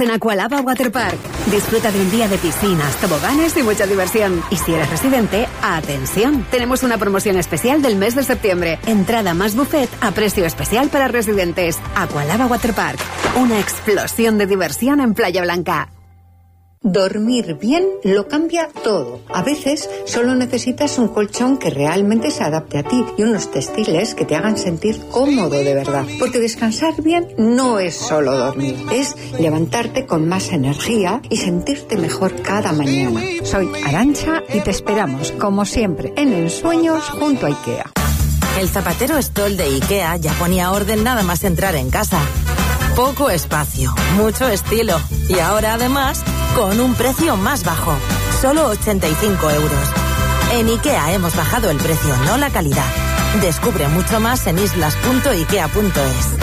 En Aqualaba Waterpark. Disfruta de un día de piscinas, toboganes y mucha diversión. Y si eres residente, ¡atención! Tenemos una promoción especial del mes de septiembre. Entrada más buffet a precio especial para residentes. Aqualaba Waterpark. Una explosión de diversión en Playa Blanca. Dormir bien lo cambia todo. A veces solo necesitas un colchón que realmente se adapte a ti y unos textiles que te hagan sentir cómodo de verdad. Porque descansar bien no es solo dormir, es levantarte con más energía y sentirte mejor cada mañana. Soy Arantxa y te esperamos, como siempre, en Ensueños junto a IKEA. El zapatero Stoll de IKEA ya ponía orden nada más entrar en casa. Poco espacio, mucho estilo y ahora además con un precio más bajo, solo 85 euros. En IKEA hemos bajado el precio, no la calidad. Descubre mucho más en islas.ikea.es.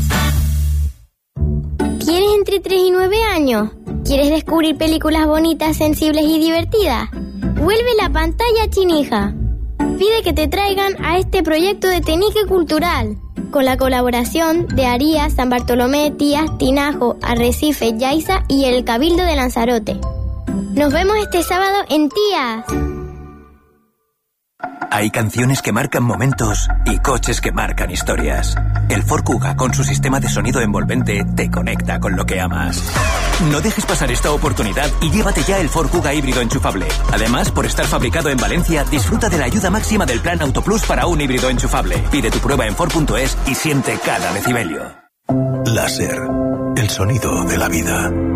¿Tienes entre 3 y 9 años? ¿Quieres descubrir películas bonitas, sensibles y divertidas? Vuelve la pantalla chinija. Pide que te traigan a este proyecto de Tenique Cultural, con la colaboración de Arías, San Bartolomé, Tías, Tinajo, Arrecife, Yaiza y el Cabildo de Lanzarote. Nos vemos este sábado en Tías. Hay canciones que marcan momentos y coches que marcan historias. El Ford Kuga, con su sistema de sonido envolvente, te conecta con lo que amas. No dejes pasar esta oportunidad y llévate ya el Ford Kuga híbrido enchufable. Además, por estar fabricado en Valencia, disfruta de la ayuda máxima del plan Autoplus para un híbrido enchufable. Pide tu prueba en Ford.es y siente cada decibelio. Láser, el sonido de la vida.